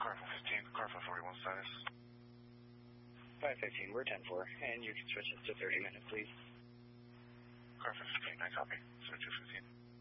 Car 15, car 41 status. 515, we're 10-4, and you can switch it to 30 minutes, please. Car 15, I copy. Switch to 15.